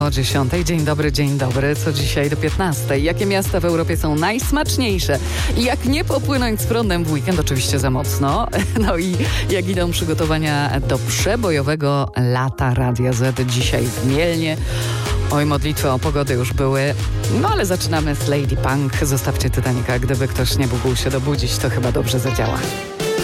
O 10. Dzień dobry. Co dzisiaj do 15. Jakie miasta w Europie są najsmaczniejsze? I jak nie popłynąć z prądem w weekend? Oczywiście za mocno. No i jak idą przygotowania do przebojowego lata Radia Z dzisiaj w Mielnie? Oj, modlitwy o pogodę już były. No ale zaczynamy z Lady Punk. Zostawcie Titanica, gdyby ktoś nie mógł się dobudzić, to chyba dobrze zadziała.